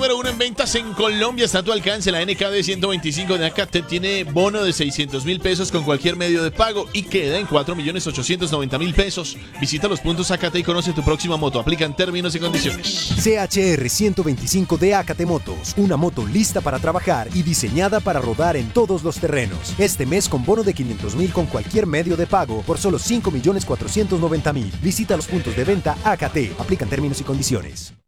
número uno en ventas en Colombia está a tu alcance. La NKD 125 de Acate tiene bono de 600.000 pesos con cualquier medio de pago y queda en 4.890.000 pesos. Visita los puntos Acate y conoce tu próxima moto. Aplican términos y condiciones. CHR 125 de Acate Motos, una moto lista para trabajar y diseñada para rodar en todos los terrenos. Este mes con bono de 500.000 con cualquier medio de pago por solo 5.490.000. Visita los puntos de venta Acate. Aplican términos y condiciones.